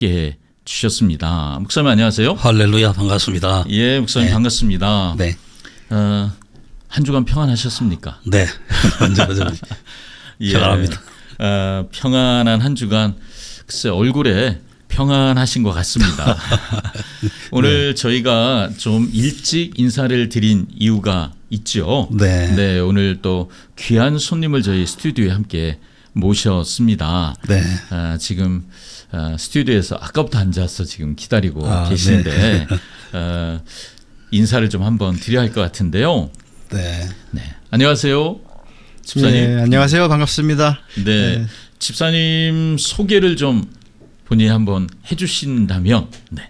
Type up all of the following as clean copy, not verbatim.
함께 주셨습니다. 목사님 안녕하세요. 할렐루야 반갑습니다. 예, 목사님 네. 반갑습니다. 네. 한 주간 평안하셨습니까? 네. 예. 평안합니다. 평안한 한 주간 글쎄 얼굴에 평안하신 것 같습니다. 오늘 저희가 좀 일찍 인사를 드린 이유가 있죠. 네. 네, 오늘 또 귀한 손님을 저희 스튜디오에 함께 모셨습니다. 네. 지금 스튜디오에서 아까부터 앉아서 지금 기다리고 계신데 네. 인사를 좀 한번 드려야 할 것 같은데요. 네. 네. 안녕하세요. 집사님. 네, 안녕하세요. 반갑습니다. 네. 네. 집사님 소개를 좀 본인이 한번 해 주신다면. 네.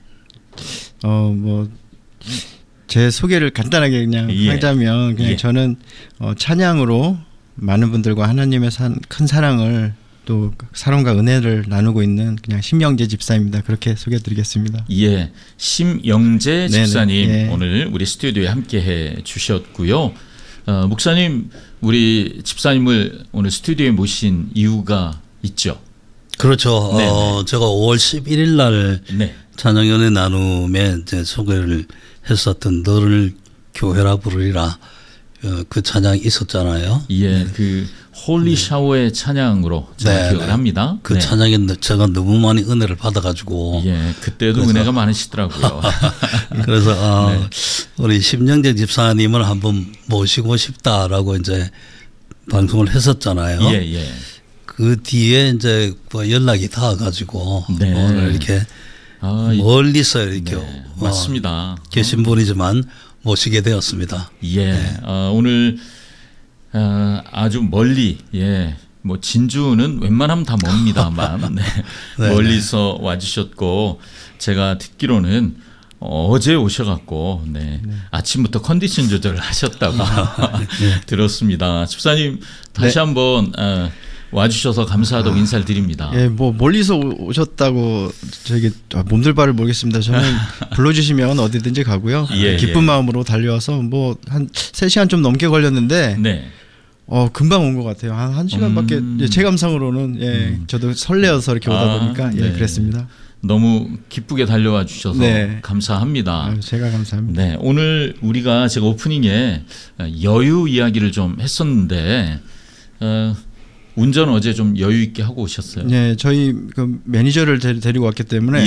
제 소개를 간단하게 그냥 하자면 그냥 저는 찬양으로 많은 분들과 하나님의 큰 사랑을 또 사랑과 은혜를 나누고 있는 그냥 심영재 집사입니다. 그렇게 소개해드리겠습니다. 예, 심영재 집사님 네. 오늘 우리 스튜디오에 함께해 주셨고요. 목사님, 우리 집사님을 오늘 스튜디오에 모신 이유가 있죠. 그렇죠. 제가 5월 11일 날 네. 찬양연회 나눔에 이제 소개를 했었던 너를 교회라 부르리라 그 찬양이 있었잖아요. 예, 그 홀리 샤워의 찬양으로 제가 기억을 합니다. 그 찬양에 제가 너무 많이 은혜를 받아가지고. 예, 그때도 은혜가 많으시더라고요. 그래서 우리 심영재 집사님을 한번 모시고 싶다라고 이제 방송을 했었잖아요. 예, 예. 그 뒤에 이제 연락이 닿아가지고 오늘 이렇게 멀리서 이렇게 맞습니다. 계신 분이지만 모시게 되었습니다. 예, 오늘 아주 멀리 뭐 진주는 웬만하면 다 멉니다만 멀리서 와주셨고 제가 듣기로는 어제 오셔갖고 아침부터 컨디션 조절을 하셨다고 들었습니다. 집사님 다시 한번 와주셔서 감사하다고 인사를 드립니다. 예, 뭐 멀리서 오셨다고 저에게 몸둘 바를 모르겠습니다. 저는 불러주시면 어디든지 가고요. 기쁜 마음으로 달려와서 뭐 한 3시간 좀 넘게 걸렸는데 금방 온 것 같아요. 한 1시간밖에 제 감상으로는 저도 설레어서 이렇게 오다 보니까 그랬습니다. 너무 기쁘게 달려와 주셔서 감사합니다. 제가 감사합니다. 네, 오늘 우리가 제가 오프닝에 여유 이야기를 좀 했었는데 운전 어제 좀 여유 있게 하고 오셨어요? 네, 저희 그 매니저를 데리고 왔기 때문에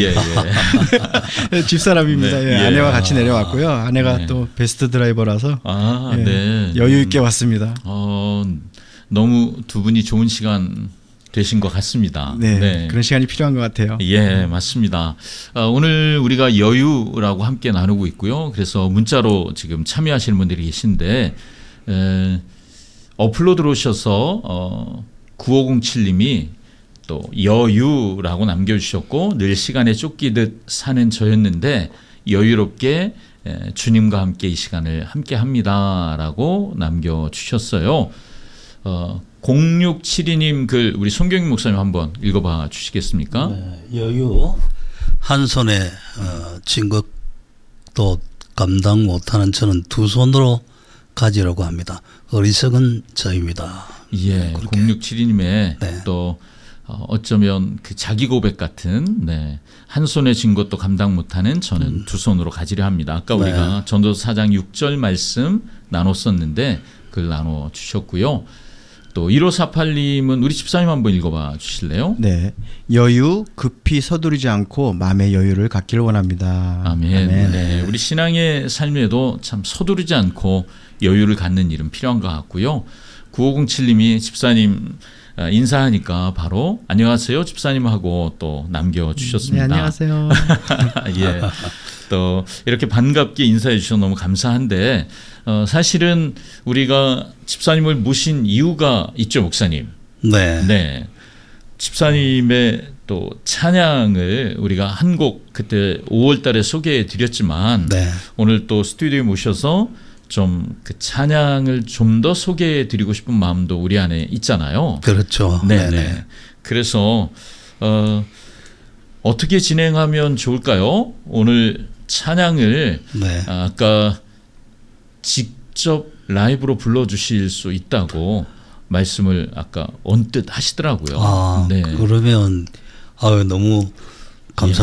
집사람입니다. 아내와 같이 내려왔고요. 아내가 또 베스트 드라이버라서 여유 있게 왔습니다. 너무 두 분이 좋은 시간 되신 것 같습니다. 네, 그런 시간이 필요한 것 같아요. 예, 맞습니다. 오늘 우리가 여유라고 함께 나누고 있고요. 그래서 문자로 지금 참여하시는 분들이 계신데 어플로 들어오셔서 9507님이 또 여유라고 남겨주셨고 늘 시간에 쫓기듯 사는 저였는데 여유롭게 주님과 함께 이 시간을 함께 합니다라고 남겨주셨어요. 0672님 글 우리 송경인 목사님 한번 읽어봐 주시겠습니까? 네, 여유 한 손에 진 것도 감당 못하는 저는 두 손으로 가지려고 합니다. 어리석은 저입니다. 예, 0672님의 또 어쩌면 그 자기 고백 같은 한 손에 쥔 것도 감당 못하는 저는 두 손으로 가지려 합니다. 아까 우리가 전도서 4장 6절 말씀 나눴었는데 글 나눠 주셨고요. 또 1548님은 우리 집사님 한번 읽어봐 주실래요? 네, 여유 급히 서두르지 않고 마음의 여유를 갖기를 원합니다. 아멘. 네, 우리 신앙의 삶에도 참 서두르지 않고 여유를 갖는 일은 필요한 것 같고요. 9507님이 집사님 인사하니까 바로 안녕하세요 집사님하고 또 남겨주셨습니다. 네, 안녕하세요. 예, 또 이렇게 반갑게 인사해 주셔서 너무 감사한데 사실은 우리가 집사님을 모신 이유가 있죠, 목사님. 네. 집사님의 또 찬양을 우리가 한 곡 그때 5월 달에 소개해 드렸지만 오늘 또 스튜디오에 모셔서 좀 그 찬양을 좀 더 소개해 드리고 싶은 마음도 우리 안에 있잖아요. 그렇죠. 네. 그래서 어떻게 진행하면 좋을까요? 오늘 찬양을 아까 직접 라이브로 불러주실 수 있다고 말씀을 아까 언뜻 하시더라고요. 그러면 너무 감사합니다.